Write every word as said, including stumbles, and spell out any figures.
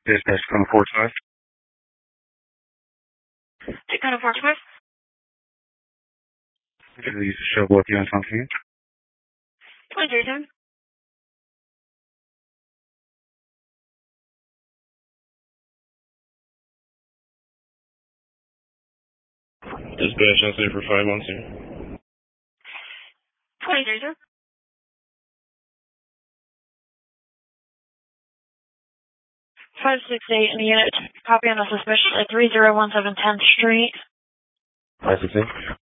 Dispatch Cone four five. Cone four five. Did you use a shovel with you on something? twenty-three seven. Dispatch, I'll say for five months here. twenty-three seven. five six eight in the unit. Copy on a suspicion at three zero one seven tenth Street. five six eight?